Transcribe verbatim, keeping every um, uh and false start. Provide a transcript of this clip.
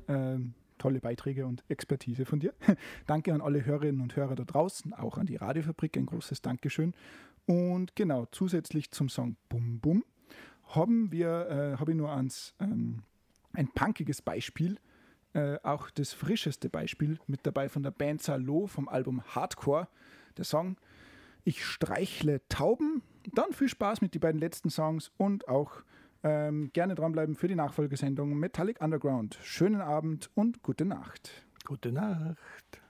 Ähm, tolle Beiträge und Expertise von dir. Danke an alle Hörerinnen und Hörer da draußen, auch an die Radiofabrik, ein großes Dankeschön. Und genau, zusätzlich zum Song Bum Bum haben wir, äh, habe ich nur ans, ähm, ein punkiges Beispiel, äh, auch das frischeste Beispiel mit dabei von der Band Salo vom Album Hardcore. Der Song Ich streichle Tauben. Dann viel Spaß mit den beiden letzten Songs und auch ähm, gerne dranbleiben für die Nachfolgesendung Metallic Underground. Schönen Abend und gute Nacht. Gute Nacht.